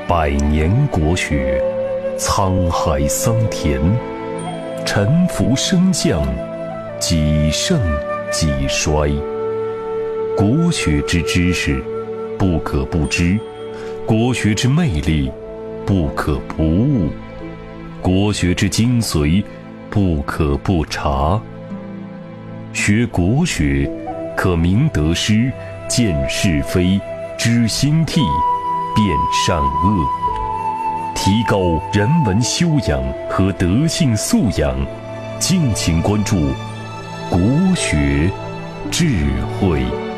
百年国学，沧海桑田，沉浮升降，几盛几衰。国学之知识，不可不知；国学之魅力，不可不悟；国学之精髓，不可不察。学国学，可明得失，见是非，知兴替，辨善恶，提高人文修养和德性素养。敬请关注国学智慧。